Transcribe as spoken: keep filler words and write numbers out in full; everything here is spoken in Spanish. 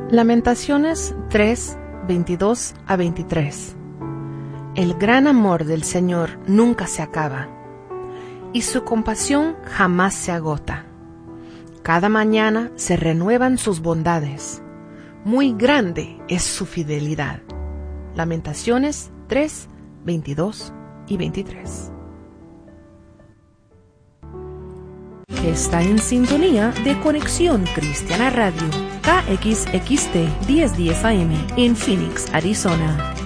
Lamentaciones tres, veintidós a veintitrés. El gran amor del Señor nunca se acaba, y su compasión jamás se agota. Cada mañana se renuevan sus bondades. Muy grande es su fidelidad. Lamentaciones tres, veintidós y veintitrés. Está en sintonía de Conexión Cristiana Radio, K X X T mil diez A M en Phoenix, Arizona.